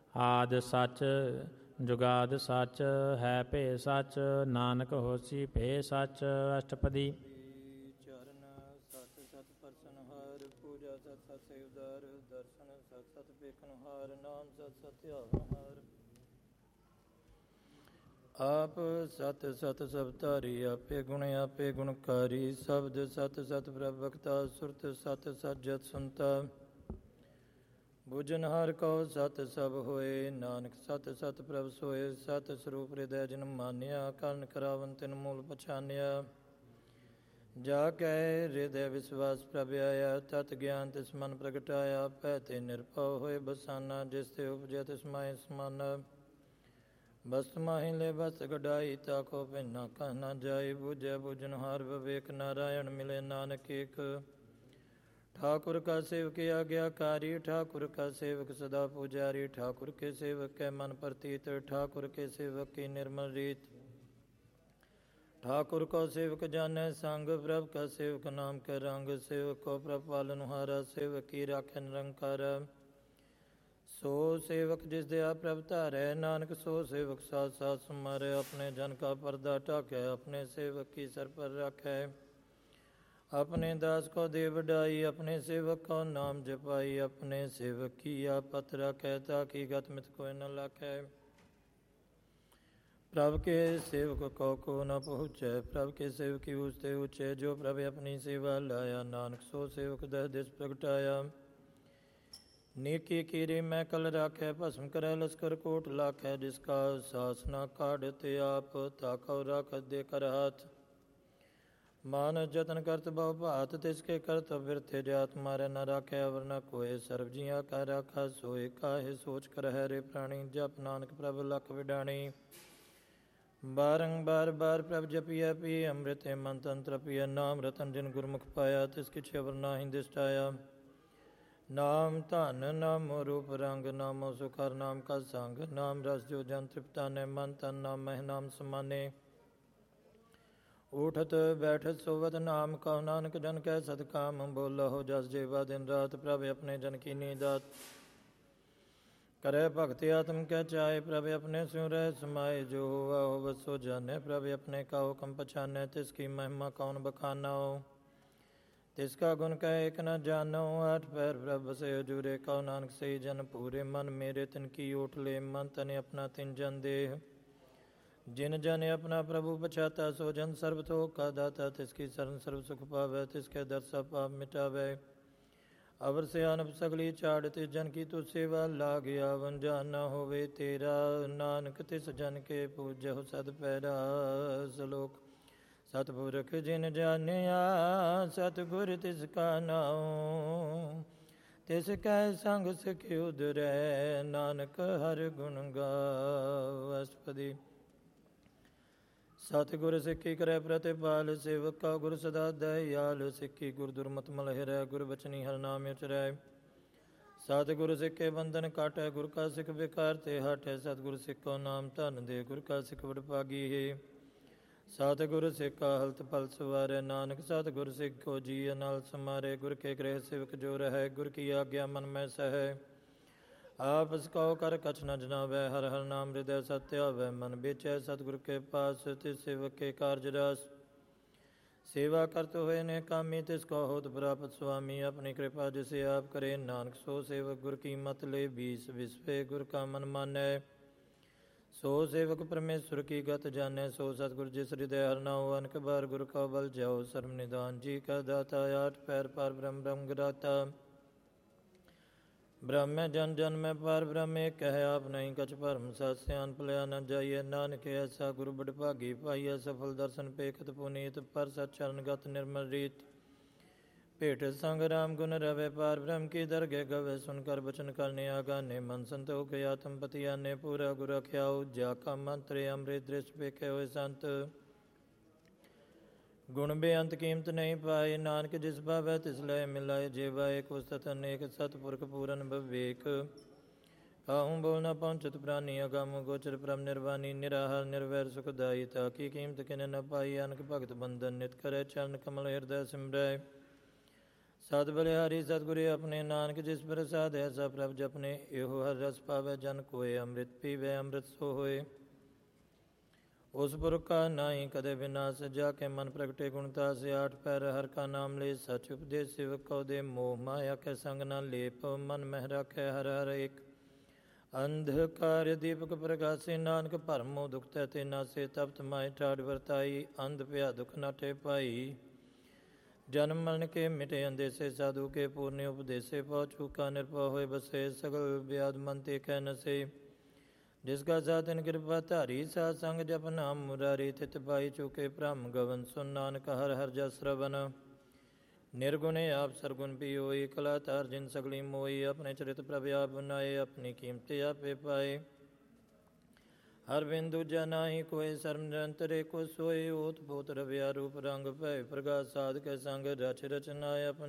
ਆਦਿ ਸੱਚ ਜੁਗਾਦ ਸੱਚ ਹੈ ਭੇ ਸੱਚ ਨਾਨਕ ਹੋਸੀ ਭੇ ਸੱਚ। ਅਸ਼ਟਪਦੀ। ਚਰਨ ਸਤ ਸਤ ਪਰਸਨ ਹਾਰ ਪੂਜਾ ਸਤ ਸਤ ਸੇਵਦਾਰ ਦਰਸ਼ਨ ਸਤ ਸਤ ਵੇਖਣ ਹਾਰ ਨਾਮ ਸਤ ਸਤ ਧਿਆਵਨ ਹਾਰ। ਆਪ ਸਤ ਸਤ ਸਭ ਧਾਰੀ ਆਪੇ ਗੁਣ ਆਪੇ ਗੁਣਕਾਰੀ ਸ਼ਬਦ ਸਤ ਸਤ ਪ੍ਰਭ ਬਖਤਾ ਸੁਰਤ ਸਤ ਸਤ ਜਤ ਸੁਨਤਾ। ਬੁਝਨਹਾਰ ਕਉ ਸਤ ਸਭ ਹੋਏ ਨਾਨਕ ਸਤ ਸਤ ਪ੍ਰਭ ਸੋਏ। ਸਤ ਸਰੂਪ ਹਿਰਦੈ ਜਿਨ ਮਾਨਿਆ ਕਰਨ ਕਰਾਵਨ ਤਿਨ ਮੂਲ ਪਛਾਨਿਆ। ਜਾ ਕੈ ਹਿਰਦੈ ਵਿਸਵਾਸ ਪ੍ਰਭ ਆਇਆ ਤਤ ਗਿਆਨ ਤਿਸ ਮਨ ਪ੍ਰਗਟਾਇਆ। ਪੈ ਤੇ ਨਿਰਭਉ ਹੋਏ ਬਸਾਨਾ ਜਿਸ ਤੇ ਉਪਜੈ ਤਿਸ ਮਾਹਿ ਸਮਾਨਾ। ਬਸਤ ਮਾਹਿ ਲੈ ਬਸਤ ਗਡਾਈ ਤਾਕੋ ਭਿੰਨਾ ਕਹਿ ਨਾ ਜਾਈ। ਬੁਝੈ ਬੁਝਨਹਾਰ ਵਿਵੇਕ ਨਾਰਾਇਣ ਮਿਲੇ ਨਾਨਕ ਏਕ। ठाकुर का सेवक आज्ञाकारी ठाकुर का सेवक सदा पुजारी। ठाकुर के सेवक के मन प्रतीत ठाकुर के सेवक की निर्मल रीत। ठाकुर को सेवक जाने संग प्रभ का सेवक नाम के रंग। सेवक को प्रभ पालनहारा सेवक की राखे निरंकारा। सो सेवक जिस दया प्रभ धारै नानक सो सेवक साथ साथ समारे। अपने जन का पर्दा ढाकै अपने सेवक की सर पर रखै। अपने दास को दे बढ़ाई अपने सेवक को नाम जपाई। अपने सेवक की आपत रखै ताकि गत मित कोई न लाखै। प्रभ के सेवक को न पहुँचै प्रभ के सेवक की ऊँचते ऊँचे। जो प्रभ अपनी सेवा लाया नानक सो सेवक दह दिस प्रगटाया। नीकी कीरी मैं कल राखै भस्म करै लश्कर कोट लाखै। जिसका सास न काढ़ते आप ताकौ राखत दे कर हाथ। मान जतन करत बहु भात तिसके करत बिरथे जात। मारे न राखे अवर न कोय सर्व जिया का राखा सोए। काहे सोच कर है रे प्राणी जप नानक प्रभ लख विडाणी। बारंबार बार प्रभ जपिया पी अमृत मन तंत्र पिया। नाम रतन जिन गुरमुख पाया तिस किछ अवर नाहि दिष्टाया। नाम धन नामो रूप रंग नामो सुखर नाम का संग। नाम रस जो जन तृप्ताने मन तन नाम मह नाम समाने। उठत बैठत सोवत नाम कहो नानक जन कै सतकाम। बोला हो जस जेवा दिन रात प्रभ अपने जन की नीदात। करे भगति आत्म कै चाहे प्रभ अपने स्यों रह समाए। जो हुआ हो बसो जाने प्रभ अपने का हुक्म पछाने। तिसकी महिमा कौन बखाना हो तिसका गुण कह एक न जानो। आठ पैर प्रभ बसे हजूरे कहो नानक सही जन पूरे। मन मेरे तिनकी ओट ले मन तने अपना तिन जन देह। जिन जन अपना प्रभु पछाता सो जन सर्व तो का दाता। तिसकी शरण सर्व सुख पावै तिसके दर्शा पाप मिटावै। अवर से अनप सगली चाड़ तिस जन की तु सेवा लाग आवन। जान न होवे तेरा नानक तिस जन के पूजहु सद पैरा। सलोक सतपुरख जिन जानिया सतगुर तिसका नाम। तिस कै संग सिख उधरै नानक हर गुण गाव। अष्टपदी। सतगुर सिक्खी करे प्रतिपाल सेवक का गुर सदा दयाल। सिक्खी गुर दुर्मत मल हिरै गुर बचनी हर नाम उचरै। सतगुर सिक्खे बंधन काटै गुर का सिख बेकार ते हटै। सतगुर सिक्खो नाम धन दे गुर का सिख वडभागी है। सतगुर सिक्खा हलत फल सवारै नानक सतगुर सिक्खो जी अनल समारे। गुर के गृह सेवक जो रहै गुर की आज्ञा मन में सहै। आपस कहो कर कछ न जनावै हर हर नाम हृदय सत्य आवै। मन बेचै सतगुर के पास तिस सेवक के कारज रास। सेवा करत हुए ने कामी तिसको होत प्राप्त स्वामी। अपनी कृपा जिसे आप करे नानक सो सेवक गुर की मत ले। बीस विस्वे गुर का मन मानै सो सेवक परमेश्वर की गत जानै। सो सतगुर जिस हृदय हर नाओ अनक बार गुर का बल जाओ। सर्व निदान जी का दाता आठ पैर पार ब्रह्म ब्रह्म गिराता। ब्रह्म जन जन में पार ब्रह्म एक कह आप नहीं कछ भरम साथ सियान भलिया न जाइए। नानक ऐसा गुरु बड़ भागी पाइया। सफल दर्शन पेखत पुनीत पर सचरण गत निर्मल रीत। भेट संग राम गुण रवे पार ब्रह्म की दरगे गवे। सुनकर बचन करने आगाने मन संतोख आत्म पति आने। पूरा गुर ख्याओ जाका मंत्र अमृत दृष्ट पेखे हुए संत। गुण बेअंत कीमत नहीं पाए नानक जिस भावै तिस लय मिलाए। जेवा एक उस्तत अनेक सतपुरख पूरन विवेक। काहूँ बोल न पहुँचत प्राणी अगम गोचर परम निर्वाणी। निराहार निर्वैर सुखदाई ताकि कीमत किन न पाई। अनक भगत बंधन नित करे चरण कमल हृदय सिमरै। ਸਤ ਬਲਿਹਾਰੀ ਸਤਿਗੁਰੇ ਆਪਣੇ ਨਾਨਕ ਜਿਸ ਪ੍ਰਸਾਦ ਐਸਾ ਪ੍ਰਭ ਜਪਨੇ ਇਹੋ ਹਰ ਰਸ ਪਾਵੈ ਜਨ ਕੋਏ ਅੰਮ੍ਰਿਤ ਪੀਵੇ ਅੰਮ੍ਰਿਤ ਸੋ ਹੋਏ। ਉਸ ਪੁਰਖ ਕਾ ਨਾਹੀ ਕਦੇ ਵਿਨਾਸ਼ ਜਾ ਕੇ ਮਨ ਪ੍ਰਗਟੇ ਗੁਣਤਾ ਸੇ ਆਠ ਪੈਰ ਹਰ ਕਾ ਨਾਮ ਲੈ ਸਚ ਉਪਦੇਸ਼ ਸੇਵਕ ਕਉ ਦੇ ਮੋਹ ਮਾਇਆ ਕੇ ਸੰਗ ਨਾ ਲੇਪ ਮਨ ਮਹਿ ਰਾਖੈ ਹਰ ਹਰ ਏਕ। ਅੰਧਕਾਰ ਦੀਪਕ ਪ੍ਰਗਾਸੇ ਨਾਨਕ ਭਰਮੋ ਦੁਖ ਤੈ ਤੇ ਨਾਸੇ ਤਪਤ ਮਾਇ ਠਾੜ ਵਰਤਾਈ ਅੰਧ ਭਿਆ ਦੁਖ ਨਾਟੇ ਪਾਈ। ਜਨਮ ਮਰਨ ਕੇ ਮਿਟੇ ਅੰਦੇਸੇ ਸਾਧੂ ਕੇ ਪੂਰਨੇ ਉਪਦੇਸੇ ਪਹੁੰਚੂ ਕਾ ਨਿਰਭਉ ਹੋਏ ਬਸੇ ਸਗਲ ਵਿਆਦ ਮਨ ਤੇ ਕਹਿ ਨਸੇ। ਜਿਸ ਕਾ ਸਾਧਨ ਕਿਰਪਾ ਧਾਰੀ ਸਾਧ ਸੰਗ ਜਪ ਨਾਮ ਮੁਰਾਰੀ ਤਿਤ ਪਾਈ ਚੁਕੇ ਭ੍ਰਮ ਗਵਨ ਸੁਨ ਨਾਨਕ ਹਰ ਹਰ ਜਸ ਸਰਵਨ। ਨਿਰਗੁਣੇ ਆਪ ਸਰਗੁਣ ਪੀ ਹੋਈ ਕਲਾ ਧਾਰ ਜਿਨ ਸਗਲੀ ਮੋਈ ਆਪਣੇ ਚਰਿਤ ਪ੍ਰਭ ਆਪ ਬਨਾਏ ਆਪਣੀ ਕੀਮਤੇ ਆਪੇ ਪਾਏ। ਹਰ ਬਿਨ ਦੂਜਾ ਨਾਹੀ ਕੋਇ ਸਰਮ ਨਿਰੰਤਰੇ ਕੋ ਸੋਏ ਓਤ ਪੋਤ ਰਵਿਆ ਰੂਪ ਰੰਗ ਭੈ ਪ੍ਰਗਾਸ ਸਾਧ ਕੇ ਸੰਗ ਰਚ ਰਚਨਾਇ